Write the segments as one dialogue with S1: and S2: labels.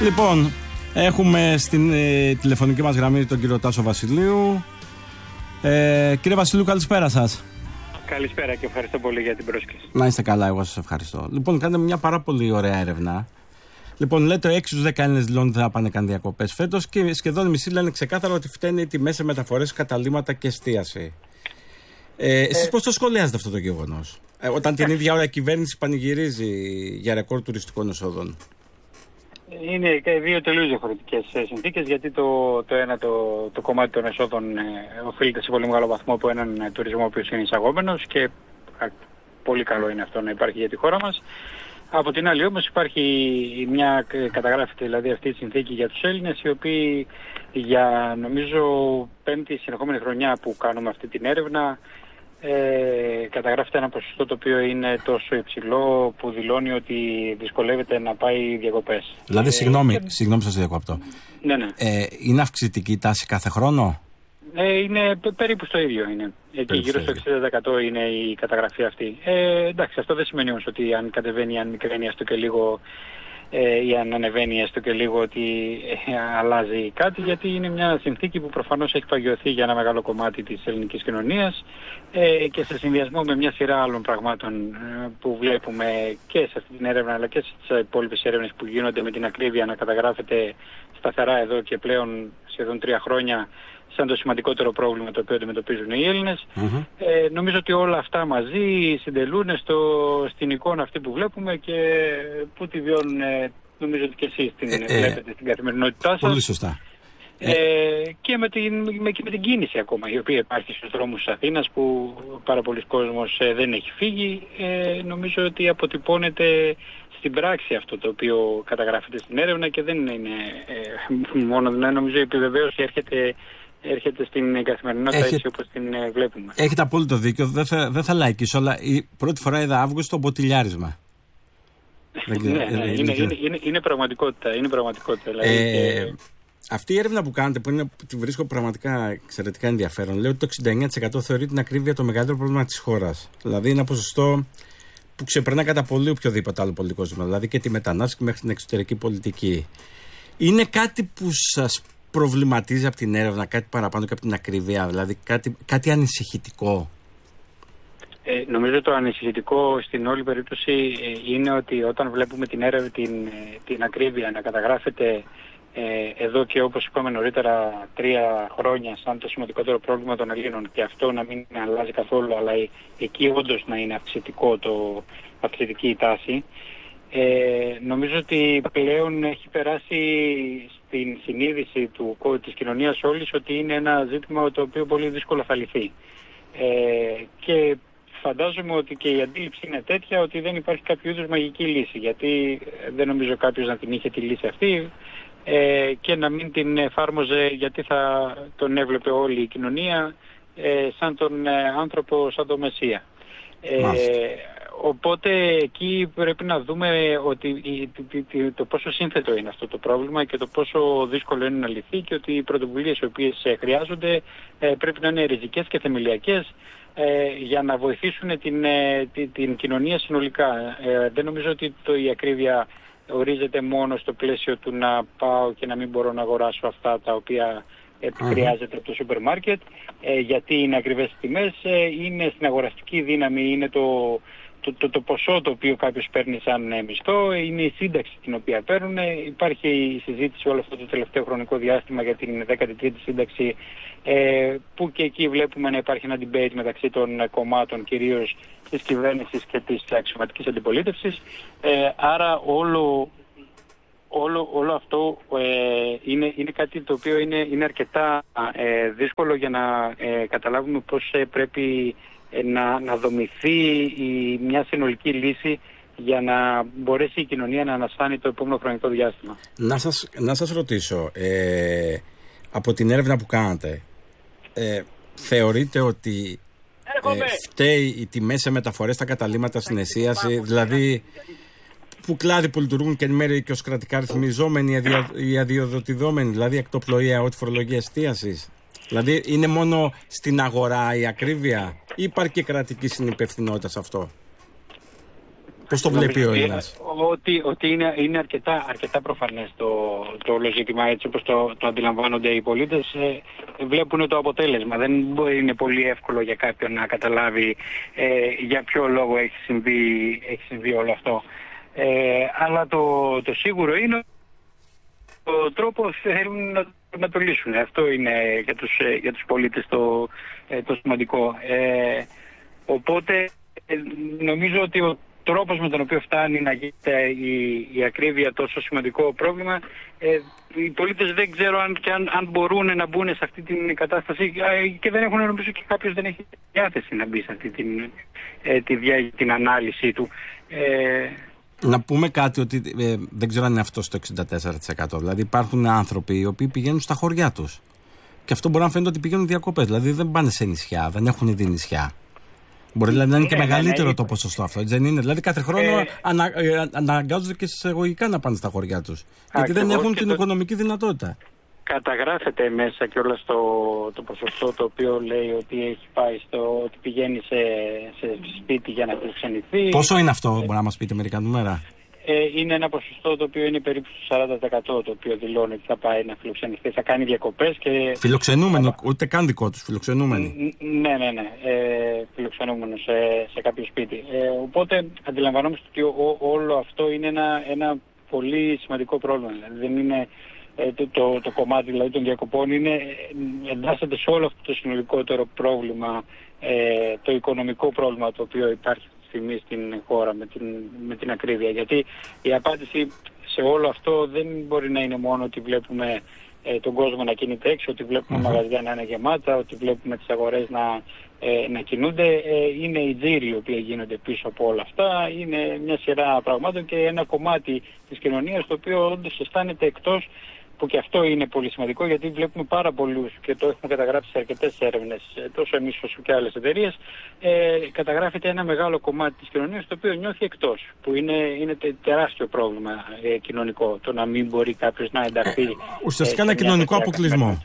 S1: Λοιπόν, έχουμε στην τηλεφωνική μας γραμμή τον κύριο Τάσο Βασιλείου. Κύριε Βασιλείου, καλησπέρα σας.
S2: Καλησπέρα και ευχαριστώ πολύ για την πρόσκληση.
S1: Να είστε καλά, εγώ σας ευχαριστώ. Λοιπόν, κάνετε μια πάρα πολύ ωραία έρευνα. Λοιπόν, λέτε 6 στους 10 Έλληνες δηλώνουν ότι θα πάνε καν διακοπές φέτος και σχεδόν οι μισοί λένε ξεκάθαρα ότι φταίνε οι τιμές σε μεταφορές, καταλύματα και εστίαση. Εσείς πώς το σχολιάζετε αυτό το γεγονός, όταν την ίδια ώρα η κυβέρνηση πανηγυρίζει για ρεκόρ τουριστικών εσόδων?
S2: Είναι δύο τελείως διαφορετικές συνθήκες, γιατί το κομμάτι των εσόδων οφείλεται σε πολύ μεγάλο βαθμό από έναν τουρισμό ο οποίος είναι εισαγόμενος και πολύ καλό είναι αυτό να υπάρχει για τη χώρα μας. Από την άλλη όμως καταγράφεται δηλαδή αυτή η συνθήκη για τους Έλληνες, οι οποίοι για νομίζω πέμπτη συνεχόμενη χρονιά που κάνουμε αυτή την έρευνα καταγράφεται ένα ποσοστό το οποίο είναι τόσο υψηλό που δηλώνει ότι δυσκολεύεται να πάει διακοπές.
S1: Δηλαδή, συγγνώμη σας διακόπτω.
S2: Ναι.
S1: Είναι αυξητική τάση κάθε χρόνο?
S2: Είναι περίπου στο ίδιο είναι. Εκεί γύρω στο 60% είναι η καταγραφή αυτή. Εντάξει, αυτό δεν σημαίνει όμως ότι αν κατεβαίνει, αν μικραίνει έστω και λίγο ή αν ανεβαίνει έστω και λίγο ότι αλλάζει κάτι, γιατί είναι μια συνθήκη που προφανώς έχει παγιωθεί για ένα μεγάλο κομμάτι της ελληνικής κοινωνίας και σε συνδυασμό με μια σειρά άλλων πραγμάτων που βλέπουμε και σε αυτή την έρευνα αλλά και στις υπόλοιπες έρευνες που γίνονται με την ακρίβεια να καταγράφεται σταθερά εδώ και πλέον σχεδόν 3 χρόνια σαν το σημαντικότερο πρόβλημα το οποίο αντιμετωπίζουν οι Έλληνες. Νομίζω ότι όλα αυτά μαζί συντελούν στην εικόνα αυτή που βλέπουμε και που τη βιώνουν, νομίζω ότι και εσείς την βλέπετε στην καθημερινότητά σας.
S1: Πολύ σωστά.
S2: Και με την κίνηση ακόμα η οποία υπάρχει στους δρόμους της Αθήνας, που πάρα πολλοί κόσμος δεν έχει φύγει. Νομίζω ότι αποτυπώνεται στην πράξη αυτό το οποίο καταγράφεται στην έρευνα και δεν είναι μόνο, νομίζω η επιβεβαίωση έρχεται στην καθημερινότητα έτσι όπως την βλέπουμε. Έχετε
S1: απόλυτο δίκιο, δεν θα λαϊκίσω, αλλά η πρώτη φορά είδα Αύγουστο μποτιλιάρισμα.
S2: Είναι πραγματικότητα.
S1: Αυτή η έρευνα που κάνετε, που τη βρίσκω πραγματικά εξαιρετικά ενδιαφέρον, λέει ότι το 69% θεωρεί την ακρίβεια το μεγαλύτερο πρόβλημα της χώρας. Δηλαδή είναι ένα ποσοστό που ξεπερνά κατά πολύ οποιοδήποτε άλλο πολιτικό ζήτημα, δηλαδή και τη μετανάστευση μέχρι την εξωτερική πολιτική. Είναι κάτι που σας προβληματίζει από την έρευνα, κάτι παραπάνω και από την ακρίβεια, δηλαδή κάτι ανησυχητικό?
S2: Νομίζω το ανησυχητικό στην όλη περίπτωση είναι ότι όταν βλέπουμε την ακρίβεια να καταγράφεται εδώ και όπως είπαμε νωρίτερα 3 χρόνια σαν το σημαντικότερο πρόβλημα των Ελλήνων και αυτό να μην αλλάζει καθόλου, αλλά εκεί όντως να είναι αυξητική η τάση, νομίζω ότι πλέον έχει περάσει στην συνείδηση της κοινωνίας όλης ότι είναι ένα ζήτημα το οποίο πολύ δύσκολα θα λυθεί. Και φαντάζομαι ότι και η αντίληψη είναι τέτοια ότι δεν υπάρχει κάποιο είδους μαγική λύση, γιατί δεν νομίζω κάποιος να την είχε τη λύση αυτή και να μην την εφάρμοζε, γιατί θα τον έβλεπε όλη η κοινωνία σαν τον άνθρωπο, σαν τον Μεσσία. Οπότε εκεί πρέπει να δούμε ότι το πόσο σύνθετο είναι αυτό το πρόβλημα και το πόσο δύσκολο είναι να λυθεί και ότι οι πρωτοβουλίες οι οποίες χρειάζονται πρέπει να είναι ριζικές και θεμελιακές για να βοηθήσουν την κοινωνία συνολικά. Δεν νομίζω ότι η ακρίβεια ορίζεται μόνο στο πλαίσιο του να πάω και να μην μπορώ να αγοράσω αυτά τα οποία χρειάζεται από το σούπερ μάρκετ, γιατί είναι ακριβές τιμές, είναι στην αγοραστική δύναμη, είναι το ποσό το οποίο κάποιος παίρνει σαν μισθό, είναι η σύνταξη την οποία παίρνουν. Υπάρχει η συζήτηση όλο αυτό το τελευταίο χρονικό διάστημα για την 13η σύνταξη, που και εκεί βλέπουμε να υπάρχει ένα debate μεταξύ των κομμάτων, κυρίως της κυβέρνησης και της αξιωματικής αντιπολίτευσης. Άρα όλο αυτό είναι κάτι το οποίο είναι αρκετά δύσκολο για να καταλάβουμε πώς πρέπει να δομηθεί μια συνολική λύση για να μπορέσει η κοινωνία να ανασάνει το επόμενο χρονικό διάστημα.
S1: Να σας ρωτήσω, από την έρευνα που κάνατε, θεωρείτε ότι φταίει οι τιμές σε μεταφορές, τα καταλύματα, στην εστίαση, δηλαδή που κλάδοι που λειτουργούν και εν μέρει και ως κρατικά ρυθμιζόμενοι ή αδειοδοτηδόμενοι, δηλαδή εκτοπλοεία, ό,τι φορολογία εστίασης? Δηλαδή είναι μόνο στην αγορά η ακρίβεια ή υπάρχει και κρατική συνυπευθυνότητα σε αυτό? Πώς το βλέπει ο Έλληνας?
S2: Ότι είναι αρκετά προφανές το όλο ζήτημα, έτσι όπως το αντιλαμβάνονται οι πολίτες. Βλέπουν το αποτέλεσμα. Δεν είναι πολύ εύκολο για κάποιον να καταλάβει για ποιο λόγο έχει συμβεί όλο αυτό. Αλλά το σίγουρο είναι ο τρόπος θέλουν να το λύσουν. Αυτό είναι για τους πολίτες το σημαντικό. Οπότε νομίζω ότι ο τρόπος με τον οποίο φτάνει να γίνεται η ακρίβεια τόσο σημαντικό πρόβλημα, οι πολίτες δεν ξέρω αν μπορούν να μπουν σε αυτή την κατάσταση, και δεν έχουν, νομίζω, και κάποιος δεν έχει διάθεση να μπει σε αυτή την ανάλυση του.
S1: Να πούμε κάτι, ότι δεν ξέρω αν είναι αυτό στο 64%. Δηλαδή υπάρχουν άνθρωποι οι οποίοι πηγαίνουν στα χωριά τους. Και αυτό μπορεί να φαίνεται ότι πηγαίνουν διακοπές. Δηλαδή δεν πάνε σε νησιά, δεν έχουν ήδη νησιά. Μπορεί δηλαδή να είναι και μεγαλύτερο το ποσοστό αυτό, έτσι δεν είναι? Δηλαδή κάθε χρόνο αναγκάζονται και εισαγωγικά να πάνε στα χωριά τους. Γιατί δεν έχουν την οικονομική δυνατότητα.
S2: Καταγράφεται μέσα και όλα το ποσοστό το οποίο λέει ότι έχει πάει ότι πηγαίνει σε σπίτι για να φιλοξενηθεί.
S1: Πόσο είναι αυτό, μπορεί να μας πείτε μερικά νούμερα?
S2: Είναι ένα ποσοστό το οποίο είναι περίπου στο 40%, το οποίο δηλώνει ότι θα πάει να φιλοξενηθεί, θα κάνει διακοπές και...
S1: Φιλοξενούμενοι, ούτε καν δικό τους, φιλοξενούμενοι.
S2: Ναι, φιλοξενούμενο σε κάποιο σπίτι. Οπότε αντιλαμβανόμαστε ότι όλο αυτό είναι ένα πολύ σημαντικό πρόβλημα. Δηλαδή δεν είναι το κομμάτι δηλαδή των διακοπών, εντάσσεται σε όλο αυτό το συνολικότερο πρόβλημα, το οικονομικό πρόβλημα το οποίο υπάρχει στιγμή στην χώρα με την ακρίβεια. Γιατί η απάντηση σε όλο αυτό δεν μπορεί να είναι μόνο ότι βλέπουμε τον κόσμο να κινείται έξω, ότι βλέπουμε μαγαζιά να είναι γεμάτα, ότι βλέπουμε τις αγορές να κινούνται. Είναι οι τζίροι οι οποίοι γίνονται πίσω από όλα αυτά. Είναι μια σειρά πραγμάτων και ένα κομμάτι της κοινωνίας το οποίο όντως αισθάνεται εκτός, που και αυτό είναι πολύ σημαντικό, γιατί βλέπουμε πάρα πολλούς, και το έχουμε καταγράψει σε αρκετές έρευνες, τόσο εμείς όσο και άλλες εταιρείες, καταγράφεται ένα μεγάλο κομμάτι της κοινωνίας το οποίο νιώθει εκτός, που είναι τεράστιο πρόβλημα κοινωνικό, το να μην μπορεί κάποιος να ενταχθεί.
S1: Ουσιαστικά ένα κοινωνικό αποκλεισμό.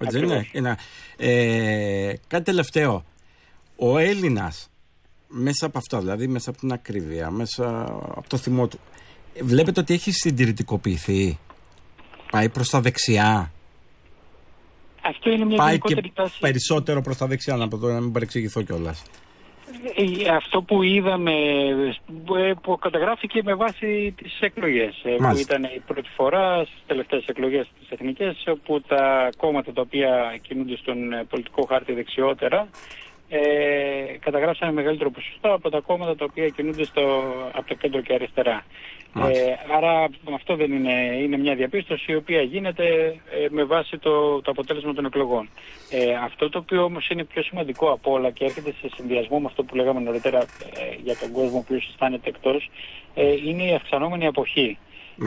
S1: Κάτι τελευταίο. Ο Έλληνας, μέσα από αυτό, δηλαδή μέσα από την ακρίβεια, μέσα από το θυμό του, βλέπετε ότι έχει συντηρητικοποιηθεί? Πάει προς τα δεξιά?
S2: Αυτό είναι μια γενικότερη τάση.
S1: Περισσότερο προς τα δεξιά, να μην παρεξηγηθώ κιόλας.
S2: Αυτό που είδαμε, που καταγράφηκε με βάση τις εκλογές, που ήταν η πρώτη φορά στις τελευταίες εκλογές τις εθνικές, όπου τα κόμματα τα οποία κινούνται στον πολιτικό χάρτη δεξιότερα καταγράψανε μεγαλύτερο ποσοστό από τα κόμματα τα οποία κινούνται από το κέντρο και αριστερά. Άρα αυτό δεν είναι μια διαπίστωση η οποία γίνεται με βάση το αποτέλεσμα των εκλογών. Αυτό το οποίο όμως είναι πιο σημαντικό από όλα και έρχεται σε συνδυασμό με αυτό που λέγαμε νωρίτερα για τον κόσμο που αισθάνεται εκτός, είναι η αυξανόμενη αποχή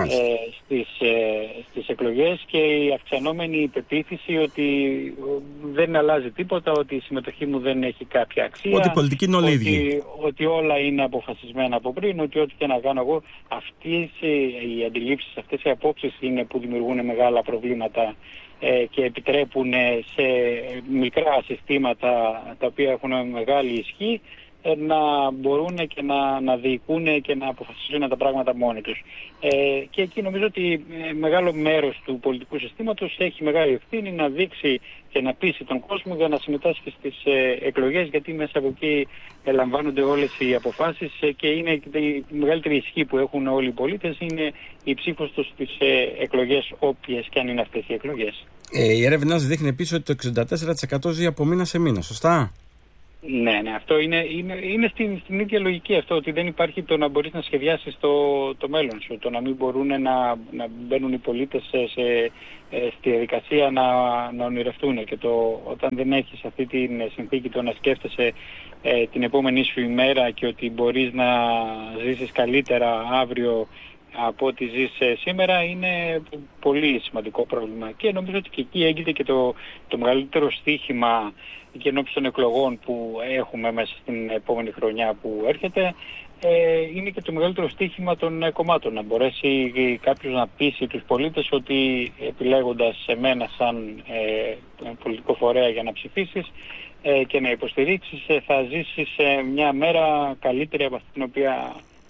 S2: στις εκλογές και η αυξανόμενη πεποίθηση ότι δεν αλλάζει τίποτα, ότι η συμμετοχή μου δεν έχει κάποια αξία,
S1: ότι η πολιτική είναι όλοι ίδιοι,
S2: ότι όλα είναι αποφασισμένα από πριν, ότι ό,τι και να κάνω εγώ. Αυτές οι αντιλήψεις, αυτές οι απόψεις είναι που δημιουργούν μεγάλα προβλήματα και επιτρέπουν σε μικρά συστήματα τα οποία έχουν μεγάλη ισχύ να μπορούν και να διοικούν και να αποφασίζουν τα πράγματα μόνοι τους. Και εκεί νομίζω ότι μεγάλο μέρος του πολιτικού συστήματος έχει μεγάλη ευθύνη να δείξει και να πείσει τον κόσμο για να συμμετάσχει στις εκλογές, γιατί μέσα από εκεί λαμβάνονται όλες οι αποφάσεις και είναι η μεγαλύτερη ισχύ που έχουν όλοι οι πολίτες είναι η ψήφος τους στις εκλογές, όποιες και αν είναι αυτές οι εκλογές.
S1: Η έρευνα δείχνει επίσης ότι το 64% ζει από μήνα σε μήνα, σωστά?
S2: Ναι, αυτό είναι στην ίδια λογική αυτό, ότι δεν υπάρχει το να μπορείς να σχεδιάσεις το μέλλον σου, το να μην μπορούν να μπαίνουν οι πολίτες στη διαδικασία να ονειρευτούν, και όταν δεν έχεις αυτή τη συνθήκη το να σκέφτεσαι την επόμενη σου ημέρα και ότι μπορείς να ζήσεις καλύτερα αύριο από ό,τι ζεις σήμερα, είναι πολύ σημαντικό πρόβλημα. Και νομίζω ότι και εκεί έγκυται και το μεγαλύτερο στοίχημα και ενώπιση των εκλογών που έχουμε μέσα στην επόμενη χρονιά που έρχεται, είναι και το μεγαλύτερο στοίχημα των κομμάτων. Να μπορέσει κάποιος να πείσει τους πολίτες ότι επιλέγοντας εμένα σαν πολιτικό φορέα για να ψηφίσεις και να υποστηρίξεις, θα ζήσεις μια μέρα καλύτερη από αυτή την οποία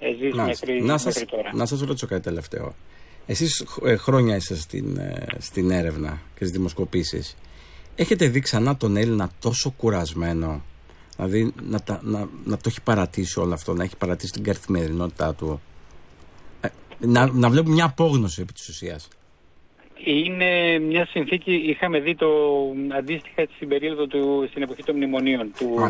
S2: ζήσει μέχρι τώρα.
S1: Να σας ρωτήσω κάτι τελευταίο. Εσείς χρόνια είστε στην έρευνα και στις δημοσκοπήσεις. Έχετε δει ξανά τον Έλληνα τόσο κουρασμένο, δηλαδή να το έχει παρατήσει όλο αυτό, να έχει παρατήσει την καθημερινότητά του, να βλέπουμε μια απόγνωση επί της ουσίας?
S2: Είναι μια συνθήκη, είχαμε δει το αντίστοιχα στην περίοδο στην εποχή των μνημονίων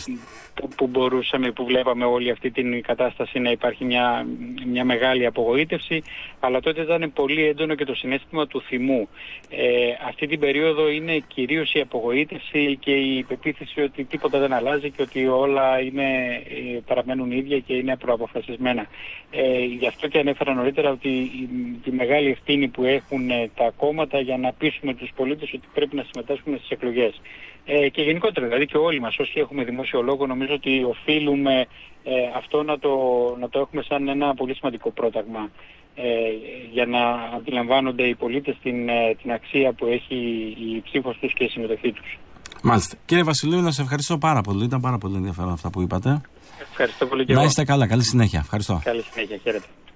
S2: που βλέπαμε όλη αυτή την κατάσταση να υπάρχει μια μεγάλη απογοήτευση, αλλά τότε ήταν πολύ έντονο και το συναίσθημα του θυμού. Αυτή την περίοδο είναι κυρίως η απογοήτευση και η πεποίθηση ότι τίποτα δεν αλλάζει και ότι όλα παραμένουν ίδια και είναι προαποφασισμένα. Γι' αυτό και ανέφερα νωρίτερα ότι τη μεγάλη ευθύνη που έχουν τα κόμματα για να πείσουμε τους πολίτες ότι πρέπει να συμμετάσχουν στις εκλογές. Και γενικότερα, δηλαδή και όλοι μας όσοι έχουμε δημόσιο λόγο, νομίζω ότι οφείλουμε αυτό να το έχουμε σαν ένα πολύ σημαντικό πρόταγμα για να αντιλαμβάνονται οι πολίτες την αξία που έχει η ψήφος τους και η συμμετοχή τους.
S1: Μάλιστα. Κύριε Βασιλείου, να σε ευχαριστώ πάρα πολύ. Ήταν πάρα πολύ ενδιαφέρον αυτά που είπατε.
S2: Ευχαριστώ πολύ και
S1: εγώ. Να είστε καλά. Καλή συνέχεια. Ευχαριστώ.
S2: Καλή συνέχεια. Χαίρετε.